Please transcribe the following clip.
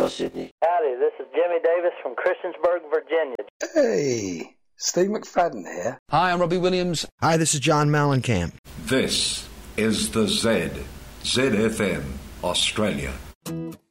Tell Sydney. Howdy, this is Jimmy Davis from Christiansburg, Virginia. Hey, Steve McFadden here. Hi, I'm Robbie Williams. Hi, this is John Mellencamp. This is the ZFM Australia.